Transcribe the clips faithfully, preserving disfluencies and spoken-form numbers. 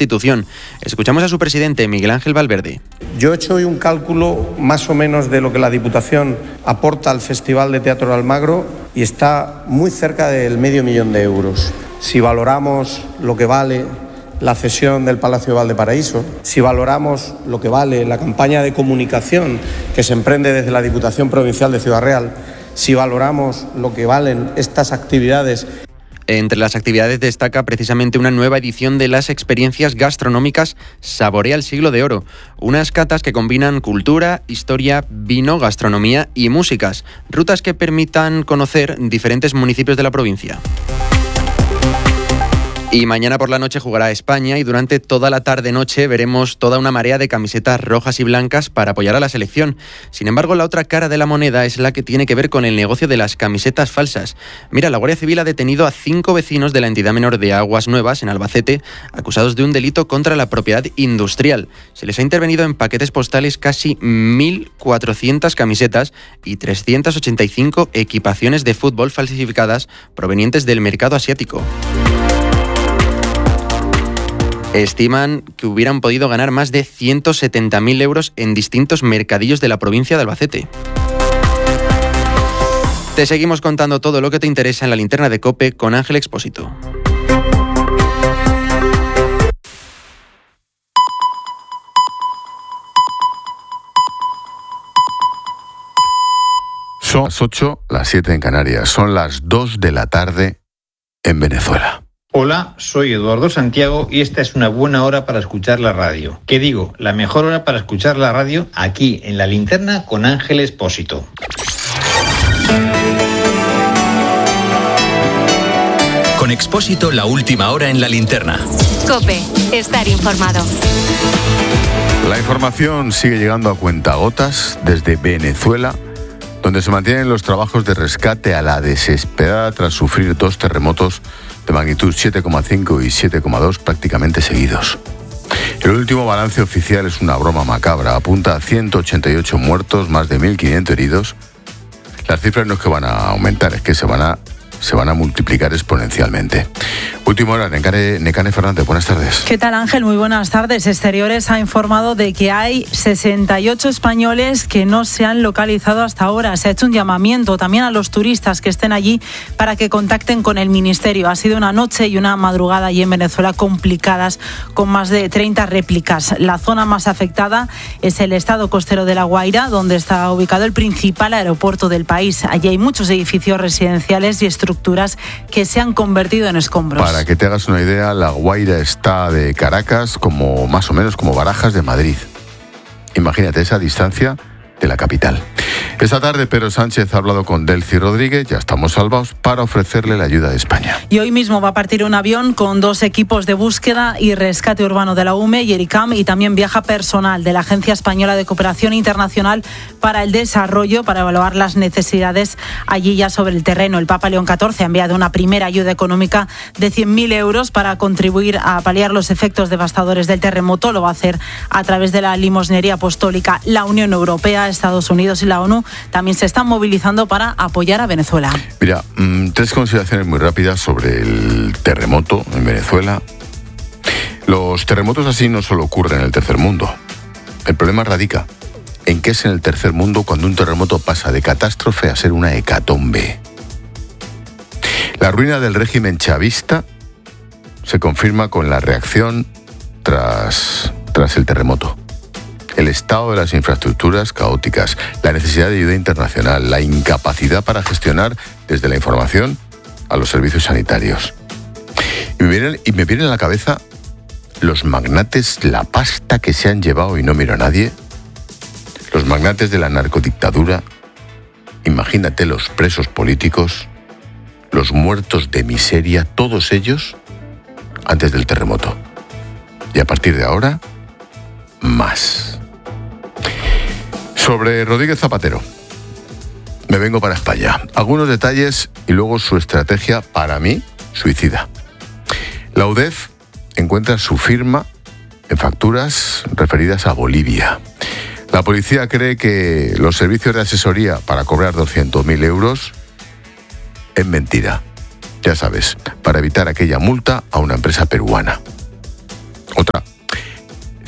institución. Escuchamos a su presidente, Miguel Ángel Valverde. Yo he hecho hoy un cálculo más o menos de lo que la Diputación aporta al Festival de Teatro de Almagro y está muy cerca del medio millón de euros. Si valoramos lo que vale la cesión del Palacio de Valdeparaíso, si valoramos lo que vale la campaña de comunicación que se emprende desde la Diputación Provincial de Ciudad Real, si valoramos lo que valen estas actividades. Entre las actividades destaca precisamente una nueva edición de las experiencias gastronómicas Saborea el Siglo de Oro, unas catas que combinan cultura, historia, vino, gastronomía y músicas, rutas que permitan conocer diferentes municipios de la provincia. Y mañana por la noche jugará España y durante toda la tarde-noche veremos toda una marea de camisetas rojas y blancas para apoyar a la selección. Sin embargo, la otra cara de la moneda es la que tiene que ver con el negocio de las camisetas falsas. Mira, la Guardia Civil ha detenido a cinco vecinos de la entidad menor de Aguas Nuevas, en Albacete, acusados de un delito contra la propiedad industrial. Se les ha intervenido en paquetes postales casi mil cuatrocientas camisetas y trescientas ochenta y cinco equipaciones de fútbol falsificadas provenientes del mercado asiático. Estiman que hubieran podido ganar más de ciento setenta mil euros en distintos mercadillos de la provincia de Albacete. Te seguimos contando todo lo que te interesa en la linterna de COPE con Ángel Expósito. Son las ocho, las siete en Canarias. Son las dos de la tarde en Venezuela. Hola, soy Eduardo Santiago y esta es una buena hora para escuchar la radio. ¿Qué digo? La mejor hora para escuchar la radio aquí en La Linterna con Ángel Expósito. Con Expósito, la última hora en La Linterna. COPE, estar informado. La información sigue llegando a cuentagotas desde Venezuela, donde se mantienen los trabajos de rescate a la desesperada tras sufrir dos terremotos de magnitud siete coma cinco y siete coma dos prácticamente seguidos. El último balance oficial es una broma macabra, apunta a ciento ochenta y ocho muertos, más de mil quinientos heridos. Las cifras no es que van a aumentar, es que se van a, se van a multiplicar exponencialmente. Última hora, Necane, Necane Fernández, buenas tardes. ¿Qué tal, Ángel? Muy buenas tardes. Exteriores ha informado de que hay sesenta y ocho españoles que no se han localizado hasta ahora. Se ha hecho un llamamiento también a los turistas que estén allí para que contacten con el Ministerio. Ha sido una noche y una madrugada allí en Venezuela complicadas, con más de treinta réplicas. La zona más afectada es el estado costero de La Guaira, donde está ubicado el principal aeropuerto del país. Allí hay muchos edificios residenciales y estructuras que se han convertido en escombros. Para que te hagas una idea, La Guaira está de Caracas como más o menos como Barajas de Madrid. Imagínate esa distancia de la capital. Esta tarde Pedro Sánchez ha hablado con Delcy Rodríguez, ya estamos salvados, para ofrecerle la ayuda de España. Y hoy mismo va a partir un avión con dos equipos de búsqueda y rescate urbano de la U M E y ERICAM, y también viaja personal de la Agencia Española de Cooperación Internacional para el Desarrollo para evaluar las necesidades allí ya sobre el terreno. El Papa León catorce ha enviado una primera ayuda económica de cien mil euros para contribuir a paliar los efectos devastadores del terremoto. Lo va a hacer a través de la limosnería apostólica. La Unión Europea, Estados Unidos y la ONU también se están movilizando para apoyar a Venezuela. Mira, mmm, tres consideraciones muy rápidas sobre el terremoto en Venezuela. Los terremotos así no solo ocurren en el tercer mundo. El problema radica en que es en el tercer mundo cuando un terremoto pasa de catástrofe a ser una hecatombe. La ruina del régimen chavista se confirma con la reacción tras, tras el terremoto. El estado de las infraestructuras caóticas, la necesidad de ayuda internacional, la incapacidad para gestionar desde la información a los servicios sanitarios. Y me vienen, y me vienen a la cabeza los magnates, la pasta que se han llevado, y no miro a nadie, los magnates de la narcodictadura. Imagínate los presos políticos, los muertos de miseria, todos ellos antes del terremoto. Y a partir de ahora, más. Sobre Rodríguez Zapatero, me vengo para España. Algunos detalles y luego su estrategia, para mí, suicida. La U D E F encuentra su firma en facturas referidas a Bolivia. La policía cree que los servicios de asesoría para cobrar doscientos mil euros es mentira. Ya sabes, para evitar aquella multa a una empresa peruana. Otra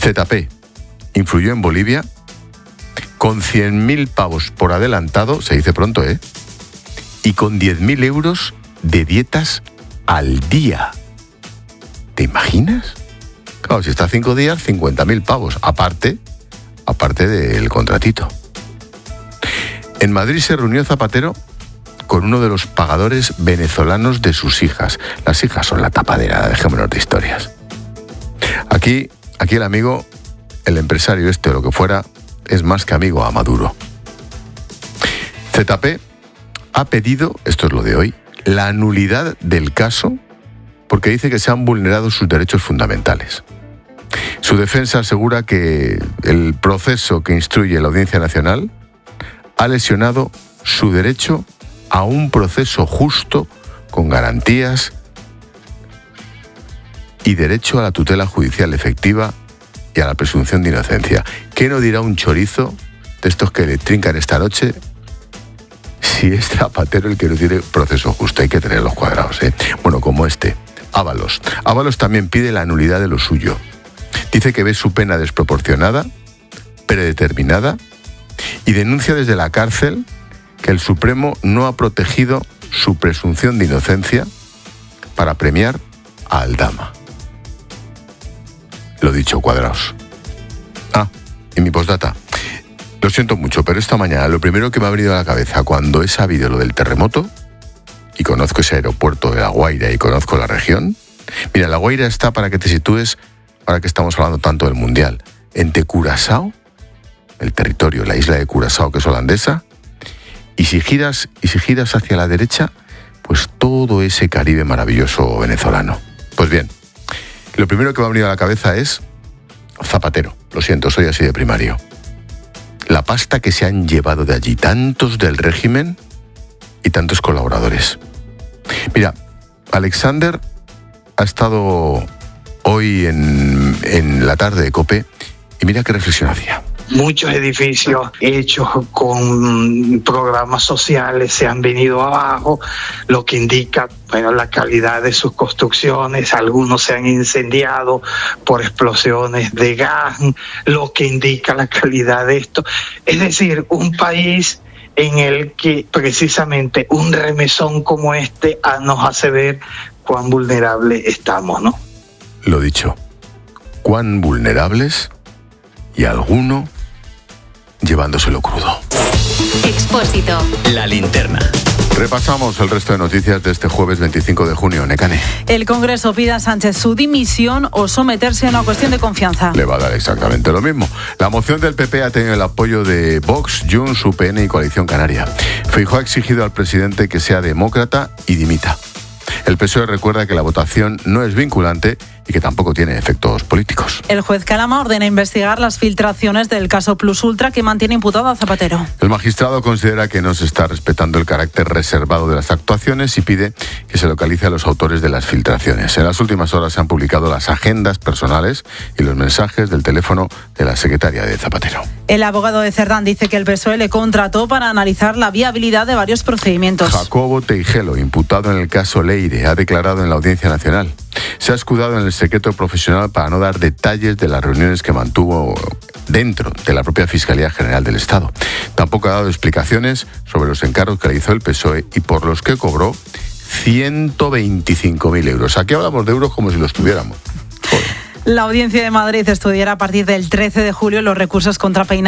Z P influyó en Bolivia con cien mil pavos por adelantado, se dice pronto, ¿eh? Y con diez mil euros de dietas al día. ¿Te imaginas? Claro, si está cinco días, cincuenta mil pavos, aparte, aparte del contratito. En Madrid se reunió Zapatero con uno de los pagadores venezolanos de sus hijas. Las hijas son la tapadera, dejémonos de historias. Aquí, aquí el amigo, el empresario este o lo que fuera, es más que amigo a Maduro. Z P ha pedido, esto es lo de hoy, la nulidad del caso porque dice que se han vulnerado sus derechos fundamentales. Su defensa asegura que el proceso que instruye la Audiencia Nacional ha lesionado su derecho a un proceso justo con garantías y derecho a la tutela judicial efectiva y a la presunción de inocencia. ¿Qué no dirá un chorizo de estos que le trincan esta noche si es Zapatero el que no tiene proceso justo? Hay que tener los cuadrados, ¿eh? Bueno, como este, Ábalos. Ábalos también pide la nulidad de lo suyo. Dice que ve su pena desproporcionada, predeterminada, y denuncia desde la cárcel que el Supremo no ha protegido su presunción de inocencia para premiar a Aldama. Lo dicho, cuadrados. Ah, y mi postdata. Lo siento mucho, pero esta mañana lo primero que me ha venido a la cabeza cuando he sabido lo del terremoto, y conozco ese aeropuerto de La Guaira y conozco la región. Mira, La Guaira está, para que te sitúes, ahora que estamos hablando tanto del Mundial, entre Curazao, el territorio, la isla de Curazao, que es holandesa, y si giras, y si giras hacia la derecha, pues todo ese Caribe maravilloso venezolano. Pues bien, lo primero que me ha venido a la cabeza es Zapatero. Lo siento, soy así de primario. La pasta que se han llevado de allí, tantos del régimen y tantos colaboradores. Mira, Alexander ha estado hoy en, en la tarde de COPE y mira qué reflexión hacía. Muchos edificios hechos con programas sociales se han venido abajo, lo que indica, bueno, la calidad de sus construcciones. Algunos se han incendiado por explosiones de gas, lo que indica la calidad de esto. Es decir, un país en el que precisamente un remesón como este nos hace ver cuán vulnerables estamos, ¿no? Lo dicho, cuán vulnerables, y alguno llevándoselo crudo. Expósito. La linterna. Repasamos el resto de noticias de este jueves veinticinco de junio. Nekane. El Congreso pide a Sánchez su dimisión o someterse a una cuestión de confianza. Le va a dar exactamente lo mismo. La moción del P P ha tenido el apoyo de Vox, Junts, U P N y Coalición Canaria. Feijóo ha exigido al presidente que sea demócrata y dimita. El P S O E recuerda que la votación no es vinculante y que tampoco tiene efectos políticos. El juez Calama ordena investigar las filtraciones del caso Plus Ultra que mantiene imputado a Zapatero. El magistrado considera que no se está respetando el carácter reservado de las actuaciones y pide que se localice a los autores de las filtraciones. En las últimas horas se han publicado las agendas personales y los mensajes del teléfono de la secretaria de Zapatero. El abogado de Cerdán dice que el P S O E le contrató para analizar la viabilidad de varios procedimientos. Jacobo Teijelo, imputado en el caso Leire, ha declarado en la Audiencia Nacional. Se ha escudado en el secreto profesional para no dar detalles de las reuniones que mantuvo dentro de la propia Fiscalía General del Estado. Tampoco ha dado explicaciones sobre los encargos que le hizo el P S O E y por los que cobró ciento veinticinco mil euros. Aquí hablamos de euros como si los tuviéramos. Joder. La Audiencia de Madrid estudiará a partir del trece de julio los recursos contra Peinado